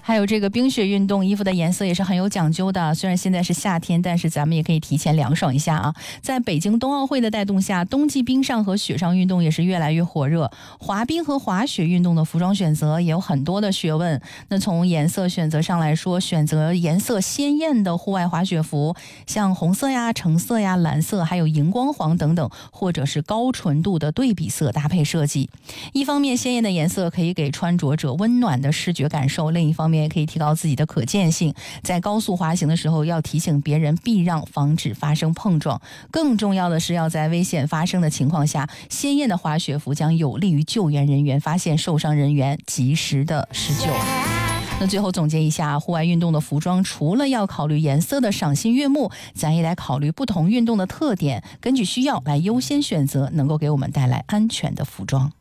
还有这个冰雪运动，衣服的颜色也是很有讲究的。虽然现在是夏天，但是咱们也可以提前凉爽一下啊。在北京冬奥会的带动下，冬季冰上和雪上运动也是越来越火热。滑冰和滑雪运动的服装选择也有很多的学问。那从颜色选择上来说，选择颜色鲜艳的户外滑雪服，像红色呀、橙色呀、蓝色，还有荧光黄等等，或者是高纯度的对比色搭配设计。一方面，鲜艳的颜色可以给穿着者温暖的视觉感受，另一方面也可以提高自己的可见性。在高速滑行的时候，要提醒别人避让，防止发生碰撞。更重要的是，要在危险发生的情况下，鲜艳的滑雪服将有利于救援人员发现受伤人员，及时的施救。那最后总结一下，户外运动的服装除了要考虑颜色的赏心悦目，咱也来考虑不同运动的特点，根据需要来优先选择能够给我们带来安全的服装。